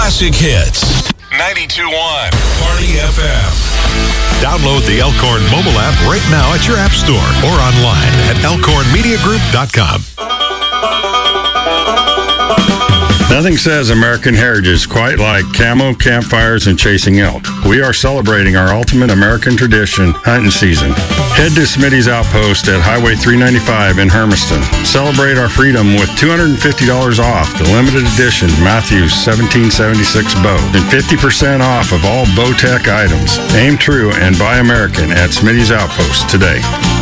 Classic hits. 92.1 Party FM. Download the Elkhorn mobile app right now at your app store or online at elkhornmediagroup.com. Nothing says American heritage quite like camo, campfires, and chasing elk. We are celebrating our ultimate American tradition, hunting season. Head to Smitty's Outpost at Highway 395 in Hermiston. Celebrate our freedom with $250 off the limited edition Matthews 1776 bow and 50% off of all Bowtech items. Aim true and buy American at Smitty's Outpost today.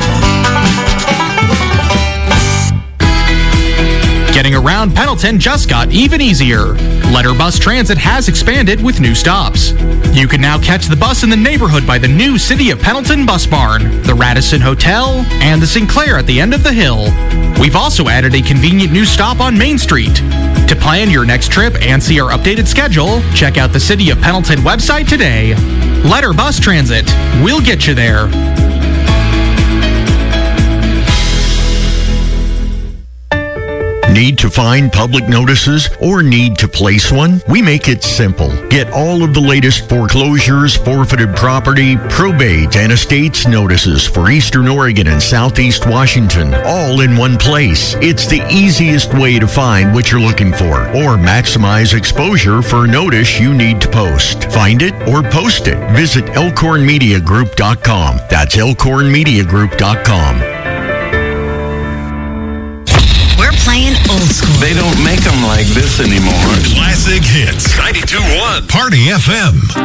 Getting around Pendleton just got even easier. Letter Bus Transit has expanded with new stops. You can now catch the bus in the neighborhood by the new City of Pendleton Bus Barn, the Radisson Hotel, and the Sinclair at the end of the hill. We've also added a convenient new stop on Main Street. To plan your next trip and see our updated schedule, check out the City of Pendleton website today. Letter Bus Transit. We'll get you there. Need to find public notices or need to place one? We make it simple. Get all of the latest foreclosures, forfeited property, probate, and estates notices for Eastern Oregon and Southeast Washington, all in one place. It's the easiest way to find what you're looking for or maximize exposure for a notice you need to post. Find it or post it. Visit elkhornmediagroup.com. That's elkhornmediagroup.com. Playing old school. They don't make them like this anymore. Classic hits. 92.1 Party FM.